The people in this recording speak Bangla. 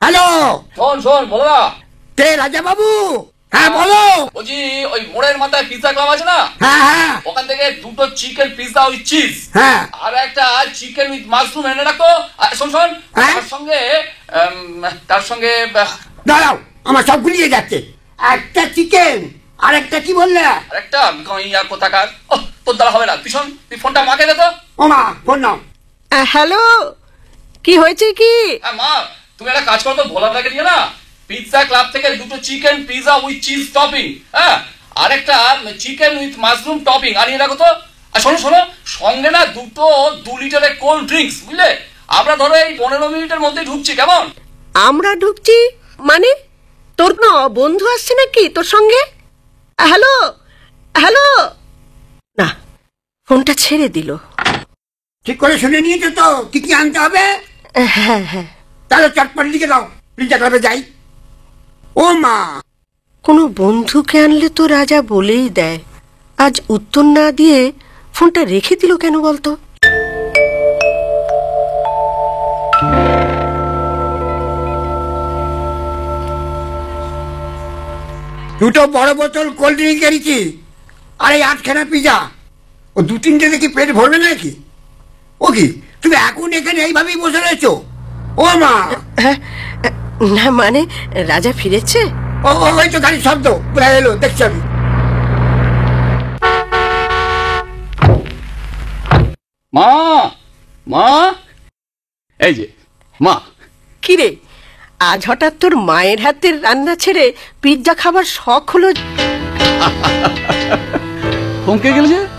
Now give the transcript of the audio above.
হ্যালো, শোন শোন বলো না। কে রাজা বাবু? হ্যাঁ বলো। বলছি ওই মোড়ের মাথায় পিৎজা ক্লাব আছে না, হ্যাঁ হ্যাঁ ওখান থেকে দুটো চিকেন পিৎজা উইথ চিজ হ্যাঁ আর একটা চিকেন উইথ মাশরুম এনে রাখো। আর শোন শোন, হ্যাঁ? তার সঙ্গে দাঁড়াও, আমার সব গুলিয়ে যাচ্ছে। একটা চিকেন আর একটা কি বললে? আরেকটা ইয়া কোথাকার। তোর দ্বারা হবে না, তুই শোন, তুই ফোনটা মাকে দে তো। ও মা, ফোন নাও। হ্যালো, কি হয়েছে কি? হ্যাঁ মা, তুমি একটা কাজ করো তো, ভোলাটাকে দিয়ে না পিৎজা ক্লাব থেকে দুটো chicken pizza with cheese topping, হ্যাঁ, আরেকটা চিকেন উইথ মাশরুম টপিং আনিয়ে রাখো তো। আর শোনো শোনো, সঙ্গে না দুটো 2 লিটারের কোল্ড ড্রিঙ্কস, বুঝলে? আমরা ধরো এই 15 মিনিটের মধ্যে ঢুকছি, কেমন? আমরা ঢুকছি মানে? তোর কোনো বন্ধু আসছে নাকি তোর সঙ্গে? হ্যালো হ্যালো, না, ফোনটা ছেড়ে দিল। ঠিক করে শুনে নিয়েছো তো কি কি আনতে হবে? হ্যাঁ হ্যাঁ, তাহলে চটপট লিখে দাও, পিৎজা ক্লাবে যাই। ও মা, কোনো বন্ধুকে আনলে তো রাজা বলেই দেয়। আজ উত্তর না দিয়ে ফোনটা রেখে দিল কেন বলতো? দুটো বড় বোতল কোল্ড ড্রিঙ্ক এনেছি, আর এই 8খানা পিজা। ও 2-3টে দেখি পেট ভরবে নাকি? ও কি, তুমি এখন এখানে এইভাবেই বসে রয়েছো? ও মা, হ্যাঁ, না মানে রাজা ফিরেছে। ও ও, ওই তো গাড়ির শব্দ কোথায় এলো দেখছি আমি। মা, মা, এই যে মা। কি রে, আজ হঠাৎ তোর মায়ের হাতের রান্না ছেড়ে পিৎজা খাবার শখ হলো? থমকে গেল যে।